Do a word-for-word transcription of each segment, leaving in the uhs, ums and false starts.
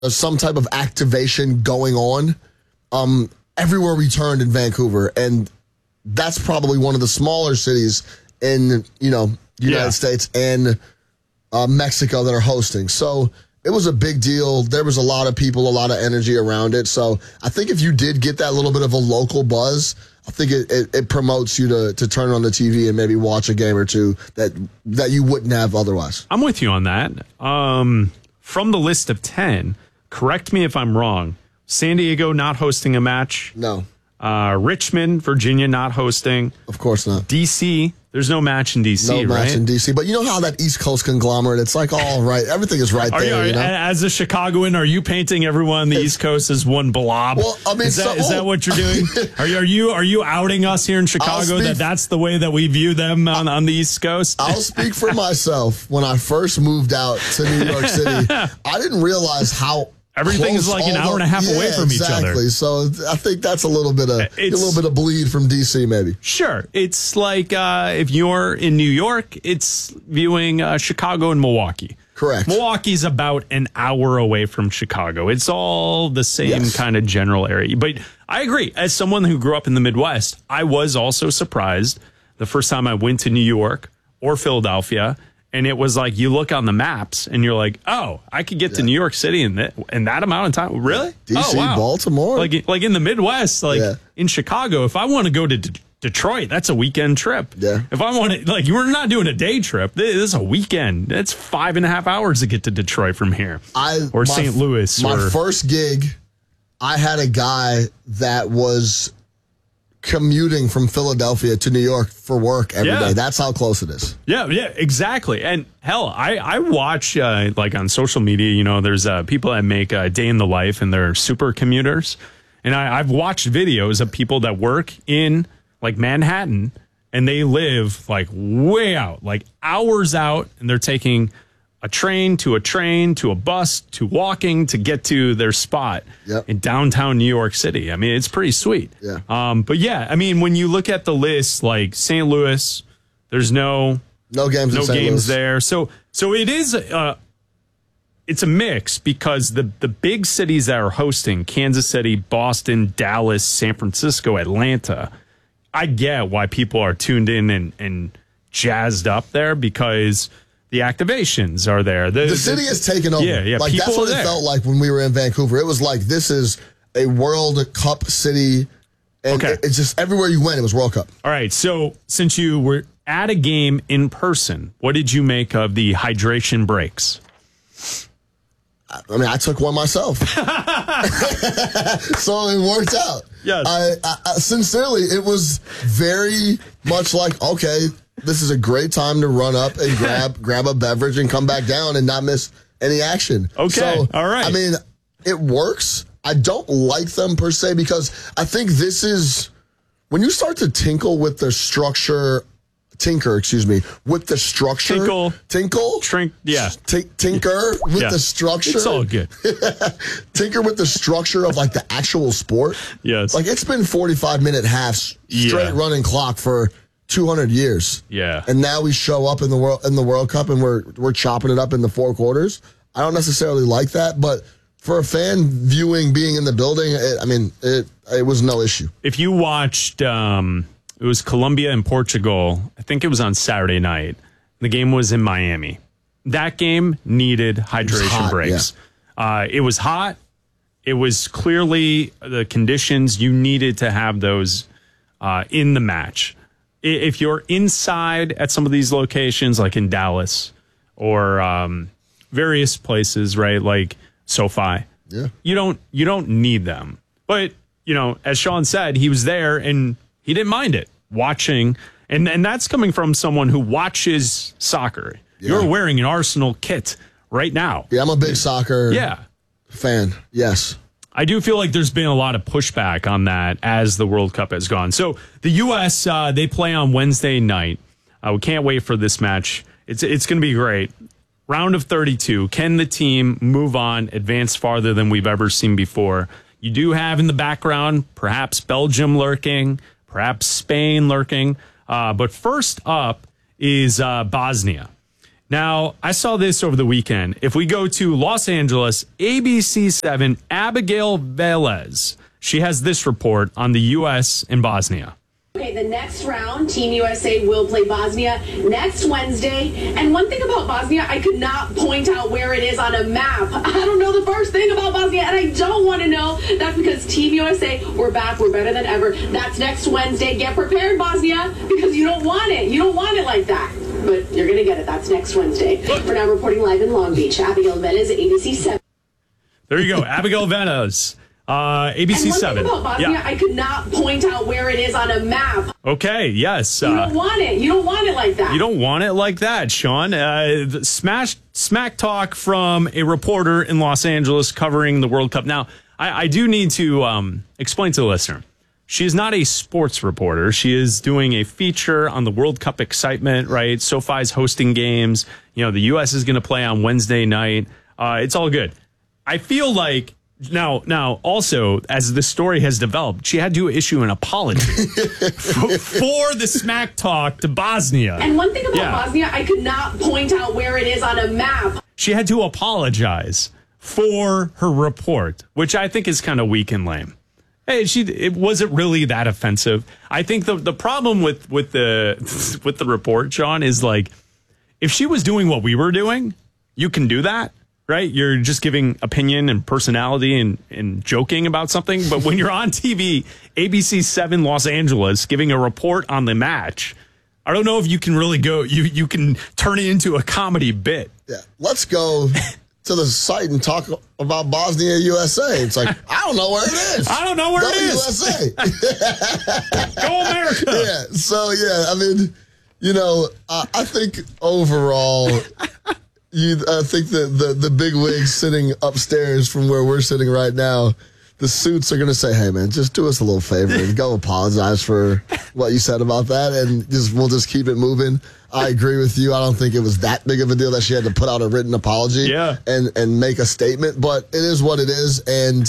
some type of activation going on um, everywhere we turned in Vancouver. And that's probably one of the smaller cities in, you know, United yeah. States and uh, Mexico that are hosting. So it was a big deal. There was a lot of people, a lot of energy around it. So I think if you did get that little bit of a local buzz, I think it, it, it promotes you to, to turn on the T V and maybe watch a game or two that that you wouldn't have otherwise. I'm with you on that. Um, from the list of ten, correct me if I'm wrong, San Diego not hosting a match. No. Uh, Richmond, Virginia not hosting. Of course not. D C, there's no match in D C, no right? No match in D C. But you know how that East Coast conglomerate, it's like all right. Everything is right are there. You, are, you know? As a Chicagoan, are you painting everyone on the it's, East Coast as one blob? Well, I mean, is that, so, is that what you're doing? Are you, are you are you outing us here in Chicago that that's the way that we view them on, on the East Coast? I'll speak for myself. When I first moved out to New York City, I didn't realize how everything is like an hour and a half yeah, away from exactly. each other. So I think that's a little bit of it's, a little bit of bleed from D C, maybe. Sure, it's like uh, if you're in New York, it's viewing uh, Chicago and Milwaukee. Correct. Milwaukee's about an hour away from Chicago. It's all the same yes. kind of general area. But I agree. As someone who grew up in the Midwest, I was also surprised the first time I went to New York or Philadelphia. And it was like you look on the maps and you're like, oh, I could get yeah. to New York City in that, in that amount of time. Really? D C, oh, wow. Baltimore. Like, like in the Midwest, like yeah. in Chicago, if I want to go to D- Detroit, that's a weekend trip. Yeah. If I want to, like, we're not doing a day trip. This is a weekend. That's five and a half hours to get to Detroit from here. I, or Saint Louis. My or, first gig, I had a guy that was commuting from Philadelphia to New York for work every yeah. day. That's how close it is. Yeah, yeah, exactly. And hell, I, I watch uh, like on social media, you know, there's uh, people that make a day in the life and they're super commuters. And I, I've watched videos of people that work in like Manhattan and they live like way out, like hours out, and they're taking a train to a train to a bus to walking to get to their spot yep. in downtown New York City. I mean, it's pretty sweet. Yeah. Um, but yeah, I mean, when you look at the list, like Saint Louis, there's no no games, no in Saint games Louis. there. So so it is uh, it's a mix because the the big cities that are hosting, Kansas City, Boston, Dallas, San Francisco, Atlanta, I get why people are tuned in and, and jazzed up there because the activations are there. The, the city the, has taken over. Yeah, yeah. Like that's what it there. felt like when we were in Vancouver. It was like this is a World Cup city, and okay. it, it's just everywhere you went, it was World Cup. All right. So since you were at a game in person, what did you make of the hydration breaks? I mean, I took one myself, so it worked out. Yes. I, I, I sincerely, it was very much like okay. This is a great time to run up and grab grab a beverage and come back down and not miss any action. Okay, so, all right. I mean, it works. I don't like them per se because I think this is when you start to tinkle with the structure, tinker, excuse me, with the structure. Tinkle. Tinkle? Trink, yeah. T- tinker with yeah. the structure. It's all good. Tinker with the structure of like the actual sport. Yes. Like it's been forty-five minute halves straight Yeah. running clock for two hundred years. Yeah. And now we show up in the world in the World Cup and we're we're chopping it up in the four quarters. I don't necessarily like that, but for a fan viewing being in the building, it, I mean, it it was no issue. If you watched um it was Colombia and Portugal, I think it was on Saturday night. The game was in Miami. That game needed hydration hot, breaks. Yeah. Uh it was hot. It was clearly the conditions you needed to have those uh in the match. If you're inside at some of these locations, like in Dallas or um, various places, right, like SoFi, yeah, you don't you don't need them. But you know, as Sean said, he was there and he didn't mind it watching, and and that's coming from someone who watches soccer. Yeah. You're wearing an Arsenal kit right now. Yeah, I'm a big soccer yeah. fan. Yes. I do feel like there's been a lot of pushback on that as the World Cup has gone. So the U S, uh, they play on Wednesday night. Uh, we can't wait for this match. It's it's going to be great. Round of thirty-two. Can the team move on, advance farther than we've ever seen before? You do have in the background perhaps Belgium lurking, perhaps Spain lurking. Uh, but first up is uh, Bosnia. Now, I saw this over the weekend. If we go to Los Angeles, A B C seven, Abigail Velez, she has this report on the U S and Bosnia. Okay, the next round, Team U S A will play Bosnia next Wednesday. And one thing about Bosnia, I could not point out where it is on a map. I don't know the first thing about Bosnia, and I don't want to know. That's because Team U S A, we're back, we're better than ever. That's next Wednesday. Get prepared, Bosnia, because you don't want it. You don't want it like that. But you're going to get it. That's next Wednesday. We're now reporting live in Long Beach. Abigail Velez, A B C seven. There you go, Abigail Velez. Uh, A B C seven. And one thing about Bosnia, yeah. I could not point out where it is on a map. Okay, yes. You uh, don't want it. You don't want it like that. You don't want it like that, Sean. Uh, the smash smack talk from a reporter in Los Angeles covering the World Cup. Now, I, I do need to um, explain to the listener. She is not a sports reporter. She is doing a feature on the World Cup excitement, right? SoFi's hosting games. You know, the U S is going to play on Wednesday night. Uh, it's all good. I feel like Now, now, also, as the story has developed, she had to issue an apology for, for the smack talk to Bosnia. And one thing about Yeah. Bosnia, I could not point out where it is on a map. She had to apologize for her report, which I think is kind of weak and lame. Hey, she it wasn't really that offensive. I think the the problem with with the with the report, Sean, is like if she was doing what we were doing, you can do that. Right? You're just giving opinion and personality and, and joking about something. But when you're on T V, A B C seven Los Angeles giving a report on the match, I don't know if you can really go, you, you can turn it into a comedy bit. Yeah. Let's go to the site and talk about Bosnia, U S A. It's like, I don't know where it is. I don't know where go it is. U S A. Go America. Yeah. So, yeah, I mean, you know, uh, I think overall, You, I think that the, the big wigs sitting upstairs from where we're sitting right now, the suits are going to say, hey, man, just do us a little favor and go apologize for what you said about that, and just we'll just keep it moving. I agree with you. I don't think it was that big of a deal that she had to put out a written apology yeah. and, and make a statement, but it is what it is. And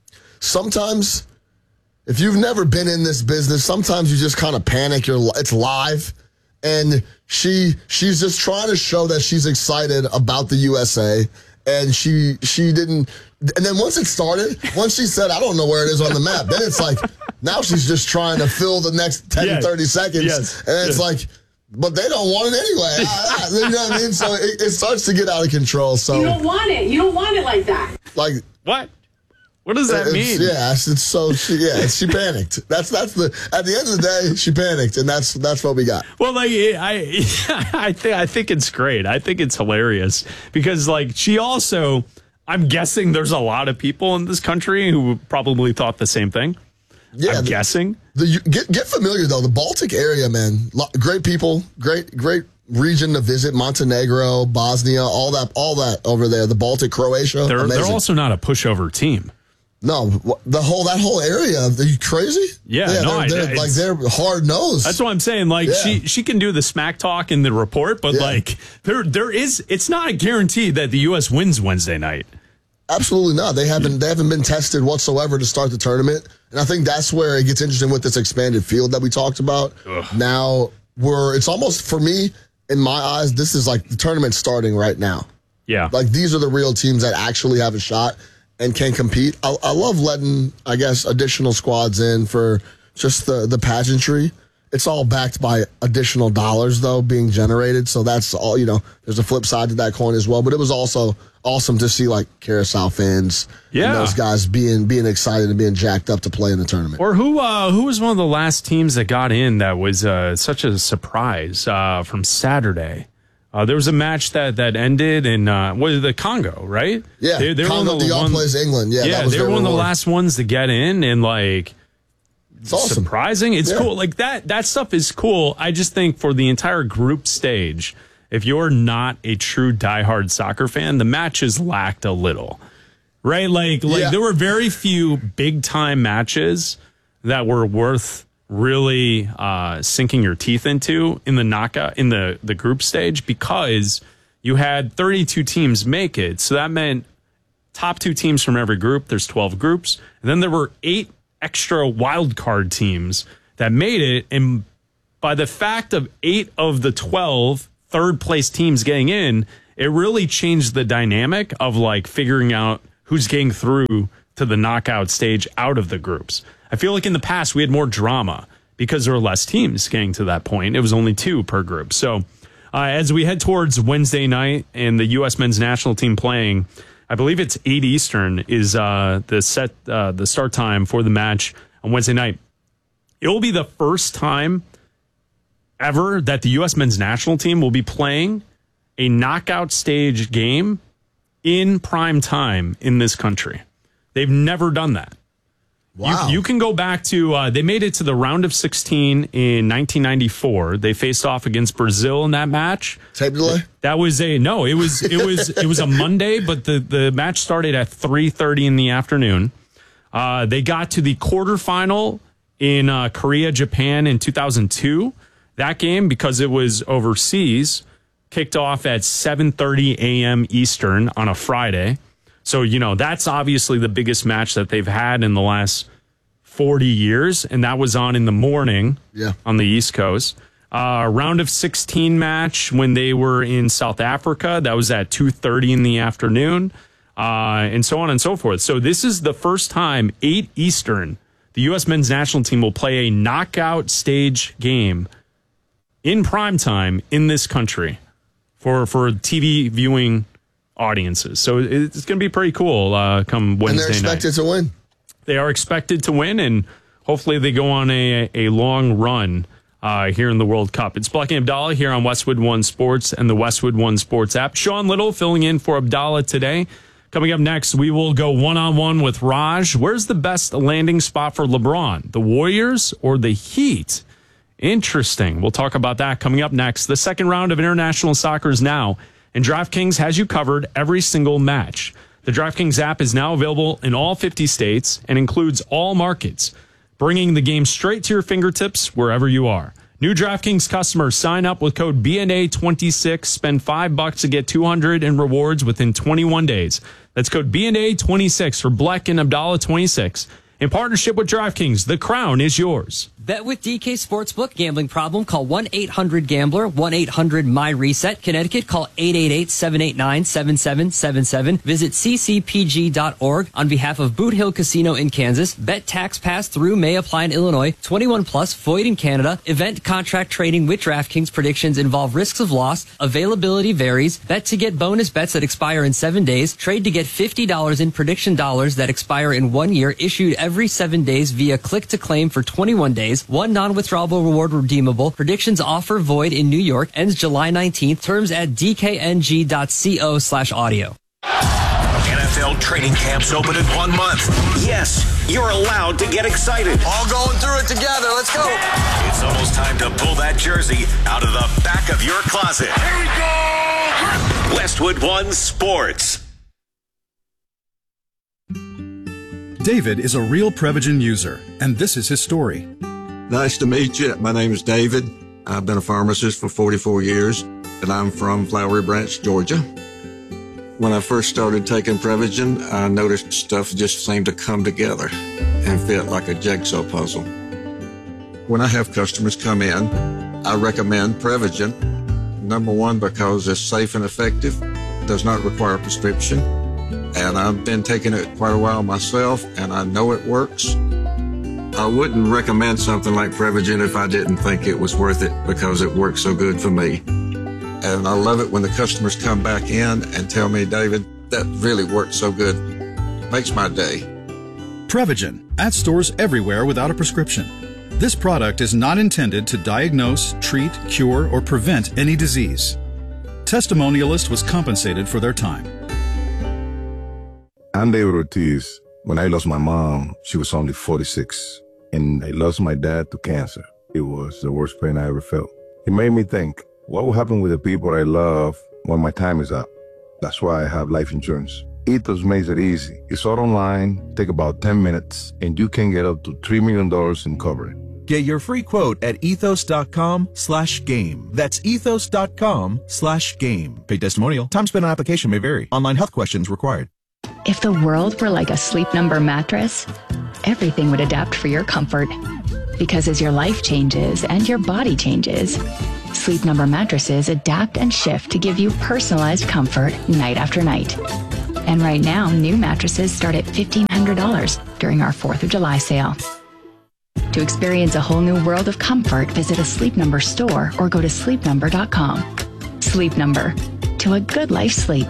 sometimes, if you've never been in this business, sometimes you just kind of panic. You're, it's live. And she she's just trying to show that she's excited about the U S A, and she she didn't. And then once it started, once she said, "I don't know where it is on the map," then it's like now she's just trying to fill the next ten, yes. thirty seconds, yes. and it's yes. like, but they don't want it anyway. I, I, you know what I mean? So it, it starts to get out of control. So you don't want it. You don't want it like that. Like what? What does that mean? Yeah, it's so she, yeah, she panicked. That's that's the at the end of the day, she panicked, and that's that's what we got. Well, like I, I think I think it's great. I think it's hilarious because like she also, I'm guessing there's a lot of people in this country who probably thought the same thing. Yeah, I'm the, guessing. The get get familiar though. The Baltic area, man, great people, great great region to visit. Montenegro, Bosnia, all that all that over there. The Baltic, Croatia. They're amazing. They're also not a pushover team. No, the whole that whole area. Are you crazy? Yeah, yeah no, they're, they're, like they're hard nosed. That's what I'm saying. Like yeah. she she can do the smack talk in the report, but yeah. like there there is it's not a guarantee that the U S wins Wednesday night. Absolutely not. They haven't they haven't been tested whatsoever to start the tournament, and I think that's where it gets interesting with this expanded field that we talked about. Ugh. Now we're it's almost for me in my eyes. This is like the tournament starting right now. Yeah, like these are the real teams that actually have a shot and can compete. I, I love letting, I guess, additional squads in for just the, the pageantry. It's all backed by additional dollars, though, being generated. So that's all, you know, there's a flip side to that coin as well. But it was also awesome to see, like, Carousel fans yeah. and those guys being being excited and being jacked up to play in the tournament. Or who uh, who was one of the last teams that got in that was uh, such a surprise uh, from Saturday? Uh, there was a match that, that ended in uh, what is the Congo, right? Yeah, they, they Congo were the Dion one, plays England. Yeah, yeah, that was they were one reward. of the last ones to get in, and like, it's awesome. Surprising. It's yeah. cool. Like that that stuff is cool. I just think for the entire group stage, if you're not a true diehard soccer fan, the matches lacked a little, right? Like like yeah. there were very few big time matches that were worth really uh, sinking your teeth into in the knockout in the, the group stage because you had thirty-two teams make it. So that meant top two teams from every group. There's twelve groups. And then there were eight extra wild card teams that made it. And by the fact of eight of the twelve third place teams getting in, it really changed the dynamic of like figuring out who's getting through to the knockout stage out of the groups. I feel like in the past we had more drama because there were less teams getting to that point. It was only two per group. So uh, as we head towards Wednesday night and the U S men's national team playing, I believe it's eight Eastern is uh, the set uh, the start time for the match on Wednesday night. It will be the first time ever that the U S men's national team will be playing a knockout stage game in prime time in this country. They've never done that. Wow. You, you can go back to, uh, they made it to the round of sixteen in nineteen ninety-four. They faced off against Brazil in that match. Tape delay? That was a, no, it was, it was, it was a Monday, but the, the match started at three thirty in the afternoon. Uh, they got to the quarterfinal in uh, Korea, Japan in two thousand two. That game, because it was overseas, kicked off at seven thirty a.m. Eastern on a Friday. So, you know, that's obviously the biggest match that they've had in the last forty years, and that was on in the morning yeah. on the East Coast. Uh, round of sixteen match when they were in South Africa, that was at two thirty in the afternoon, uh, and so on and so forth. So this is the first time, eight Eastern, the U S men's national team will play a knockout stage game in prime time in this country for, for T V viewing audiences. So it's going to be pretty cool uh, come Wednesday night. And they're expected night. to win. They are expected to win, and hopefully they go on a, a long run uh, here in the World Cup. It's Black and Abdallah here on Westwood One Sports and the Westwood One Sports app. Sean Little filling in for Abdallah today. Coming up next, we will go one-on-one with Raj. Where's the best landing spot for LeBron? The Warriors or the Heat? Interesting. We'll talk about that coming up next. The second round of international soccer is now, and DraftKings has you covered every single match. The DraftKings app is now available in all fifty states and includes all markets, bringing the game straight to your fingertips wherever you are. New DraftKings customers sign up with code B N A twenty-six, spend five bucks to get two hundred in rewards within twenty-one days. That's code B N A twenty-six for Black and Abdallah twenty-six. In partnership with DraftKings, the crown is yours. Bet with D K Sportsbook. Gambling problem? Call one eight hundred gambler, one eight hundred M Y reset. Connecticut, call eight eight eight, seven eight nine, seven seven seven seven. Visit c c p g dot org on behalf of Boot Hill Casino in Kansas. Bet tax pass through may apply in Illinois. twenty-one plus, void in Canada. Event contract trading with DraftKings. Predictions involve risks of loss. Availability varies. Bet to get bonus bets that expire in seven days. Trade to get fifty dollars in prediction dollars that expire in one year. Issued every seven days via click to claim for twenty-one days. One non-withdrawable reward redeemable. Predictions offer void in New York. Ends July nineteenth. Terms at d k n g dot co slash audio. N F L training camps open in one month. Yes, you're allowed to get excited. All going through it together. Let's go. It's almost time to pull that jersey out of the back of your closet. Here we go. Westwood One Sports. David is a real Prevagen user, and this is his story. Nice to meet you. My name is David. I've been a pharmacist for forty-four years, and I'm from Flowery Branch, Georgia. When I first started taking Prevagen, I noticed stuff just seemed to come together and fit like a jigsaw puzzle. When I have customers come in, I recommend Prevagen. Number one, because it's safe and effective, does not require a prescription, and I've been taking it quite a while myself, and I know it works. I wouldn't recommend something like Prevagen if I didn't think it was worth it because it works so good for me. And I love it when the customers come back in and tell me, David, that really worked so good. Makes my day. Prevagen, at stores everywhere without a prescription. This product is not intended to diagnose, treat, cure, or prevent any disease. Testimonialist was compensated for their time. I'm David Ortiz. When I lost my mom, she was only forty-six. And I lost my dad to cancer. It was the worst pain I ever felt. It made me think, what will happen with the people I love when my time is up? That's why I have life insurance. Ethos makes it easy. It's all online, take about ten minutes, and you can get up to three million dollars in coverage. Get your free quote at ethos.com slash game. That's ethos.com slash game. Paid testimonial. Time spent on application may vary. Online health questions required. If the world were like a Sleep Number mattress, everything would adapt for your comfort. Because as your life changes and your body changes, Sleep Number mattresses adapt and shift to give you personalized comfort night after night. And right now, new mattresses start at fifteen hundred dollars during our fourth of July sale. To experience a whole new world of comfort, visit a Sleep Number store or go to sleep number dot com. Sleep Number. To a good life sleep.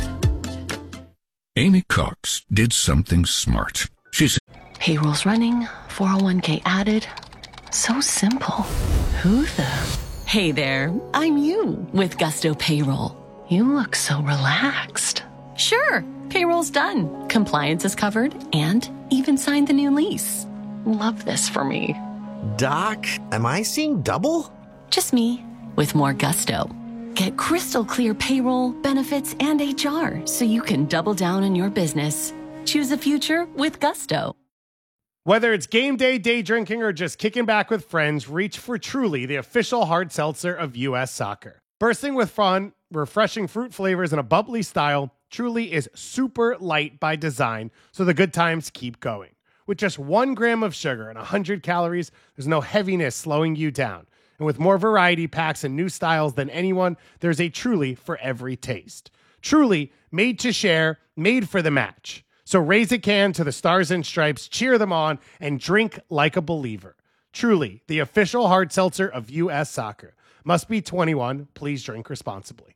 Amy Cox did something smart. She said, payroll's running, four oh one k added. So simple. Who the? Hey there, I'm you with Gusto Payroll. You look so relaxed. Sure, payroll's done. Compliance is covered and even signed the new lease. Love this for me. Doc, am I seeing double? Just me with more gusto. Get crystal clear payroll, benefits, and H R so you can double down on your business. Choose a future with Gusto. Whether it's game day, day drinking, or just kicking back with friends, reach for Truly, the official hard seltzer of U S Soccer. Bursting with fun, refreshing fruit flavors, and a bubbly style, Truly is super light by design, so the good times keep going. With just one gram of sugar and one hundred calories, there's no heaviness slowing you down. And with more variety packs and new styles than anyone, there's a Truly for every taste. Truly, made to share, made for the match. So raise a can to the Stars and Stripes, cheer them on, and drink like a believer. Truly, the official hard seltzer of U S Soccer. Must be twenty-one. Please drink responsibly.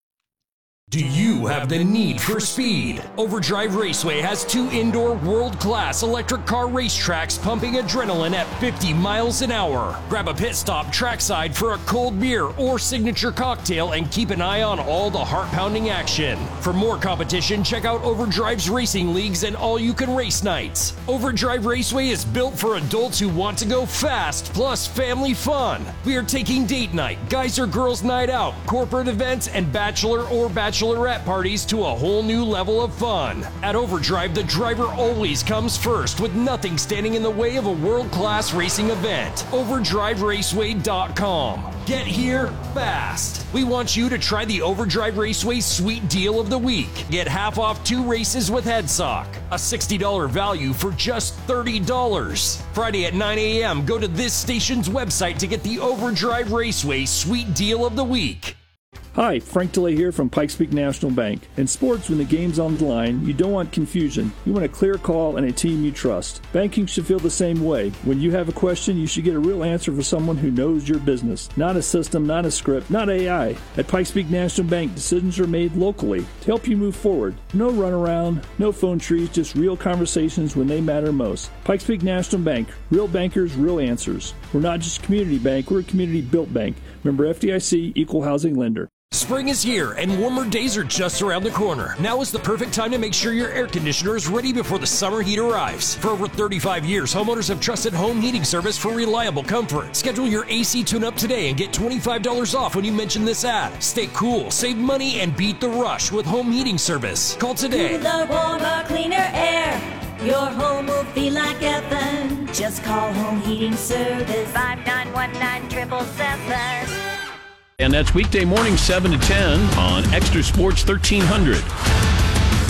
Do you have the need for speed? Overdrive Raceway has two indoor world-class electric car racetracks pumping adrenaline at fifty miles an hour. Grab a pit stop trackside for a cold beer or signature cocktail and keep an eye on all the heart-pounding action. For more competition, check out Overdrive's racing leagues and all-you-can-race nights. Overdrive Raceway is built for adults who want to go fast, plus family fun. We are taking date night, guys or girls night out, corporate events, and bachelor or bachelor bachelorette parties to a whole new level of fun. At Overdrive, the driver always comes first, with nothing standing in the way of a world-class racing event. overdrive raceway dot com. Get here fast. We want you to try the Overdrive Raceway Sweet Deal of the Week. Get half off two races with HeadSock. A sixty dollars value for just thirty dollars. Friday at nine a.m., go to this station's website to get the Overdrive Raceway Sweet Deal of the Week. Hi, Frank DeLay here from Pikes Peak National Bank. In sports, when the game's on the line, you don't want confusion. You want a clear call and a team you trust. Banking should feel the same way. When you have a question, you should get a real answer from someone who knows your business. Not a system, not a script, not A I. At Pikes Peak National Bank, decisions are made locally to help you move forward. No runaround, no phone trees, just real conversations when they matter most. Pikes Peak National Bank, real bankers, real answers. We're not just a community bank, we're a community-built bank. Member F D I C, Equal Housing Lender. Spring is here and warmer days are just around the corner. Now is the perfect time to make sure your air conditioner is ready before the summer heat arrives. For over thirty-five years, homeowners have trusted Home Heating Service for reliable comfort. Schedule your A C tune-up today and get twenty-five dollars off when you mention this ad. Stay cool, save money, and beat the rush with Home Heating Service. Call today. Cooler, warmer, cleaner air. Your home will feel like heaven. Just call Home Heating Service. five nine one nine, seven seven seven. And that's weekday morning, seven to ten on Extra Sports thirteen hundred.